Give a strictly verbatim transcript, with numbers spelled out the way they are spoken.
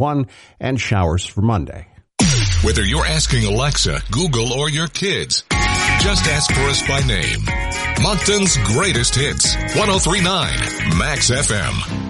thirty-one, and showers for Monday. Whether you're asking Alexa, Google, or your kids, just ask for us by name. Moncton's greatest hits, one oh three point nine Max F M.